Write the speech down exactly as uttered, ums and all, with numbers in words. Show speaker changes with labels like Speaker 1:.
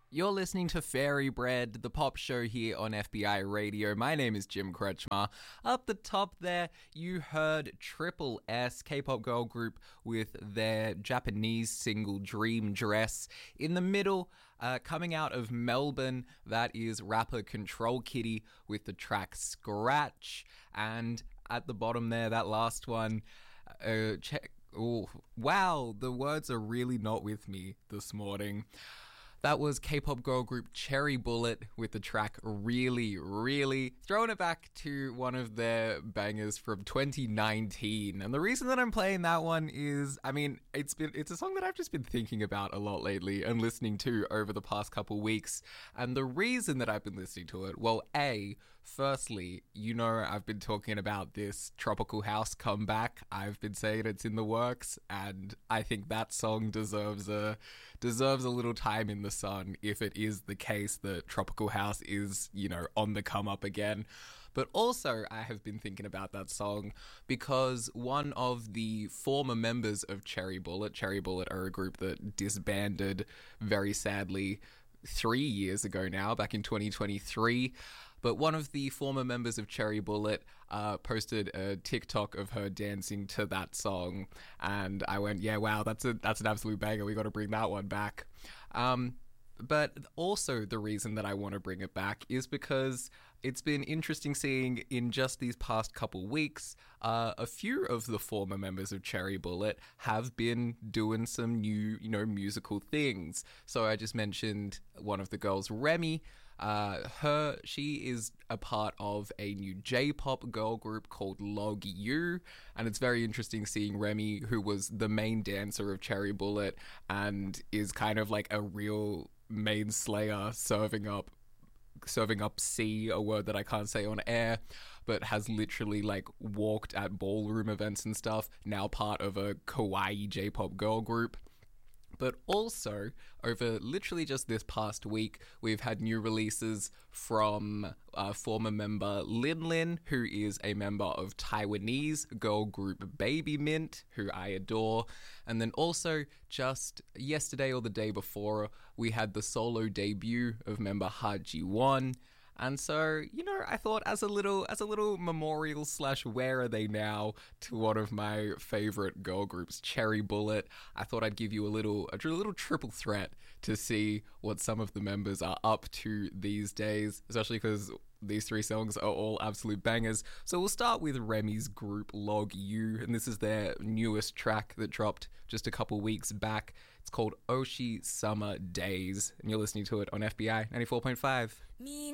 Speaker 1: You're listening to Fairy Bread, the pop show here on F B I Radio. My name is Jim Kretschmar. Up the top there, you heard Triple S, K-pop girl group with their Japanese single Dream Dress. In the middle, uh, coming out of Melbourne, that is rapper Control Kitty with the track Scratch. And at the bottom there, that last one, uh, check. Oh, wow, the words are really not with me this morning. That was K-pop girl group Cherry Bullet with the track Really, Really, throwing it back to one of their bangers from twenty nineteen. And the reason that I'm playing that one is, I mean, it's been it's a song that I've just been thinking about a lot lately and listening to over the past couple weeks. And the reason that I've been listening to it, well, A, firstly, you know I've been talking about this Tropical House comeback. I've been saying it's in the works, and I think that song deserves a deserves a little time in the sun if it is the case that Tropical House is, you know, on the come up again. But also I have been thinking about that song because one of the former members of Cherry Bullet, Cherry Bullet are a group that disbanded very sadly three years ago now, back in twenty twenty-three. But one of the former members of Cherry Bullet uh, posted a TikTok of her dancing to that song, and I went, yeah, wow, that's a that's an absolute banger. We got to bring that one back. Um, but also the reason that I want to bring it back is because it's been interesting seeing in just these past couple weeks, uh, a few of the former members of Cherry Bullet have been doing some new, you know, musical things. So I just mentioned one of the girls, Remy. Uh, her, she is a part of a new J-pop girl group called Log U, and it's very interesting seeing Remy, who was the main dancer of Cherry Bullet and is kind of like a real main slayer, serving up serving up C, a word that I can't say on air, but has literally like walked at ballroom events and stuff, now part of a kawaii J-pop girl group. But also, over literally just this past week, we've had new releases from uh, former member Lin Lin, who is a member of Taiwanese girl group Baby Mint, who I adore. And then also, just yesterday or the day before, we had the solo debut of member Ha Ji Won. And so, you know, I thought as a little as a little memorial slash where are they now to one of my favorite girl groups, Cherry Bullet, I thought I'd give you a little a little triple threat to see what some of the members are up to these days, especially because these three songs are all absolute bangers. So we'll start with Remy's group Log U, and this is their newest track that dropped just a couple weeks back. It's called Oshi Summer Days, and you're listening to it on F B I ninety-four point five.
Speaker 2: Me